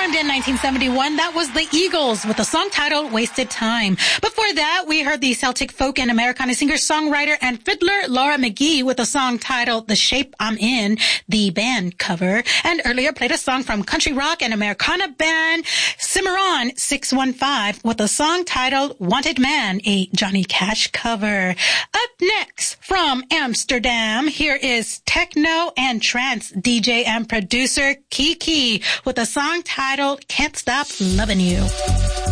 Formed in 1971, that was the Eagles with a song titled Wasted Time. Before that, we heard the Celtic folk and Americana singer-songwriter and fiddler Laura McGee with a song titled The Shape I'm In, the band cover. And earlier played a song from country rock and Americana band Cimarron 615 with a song titled Wanted Man, a Johnny Cash cover. Up next, from Amsterdam, here is techno and trance DJ and producer Kiki with a song titled Can't Stop Loving You.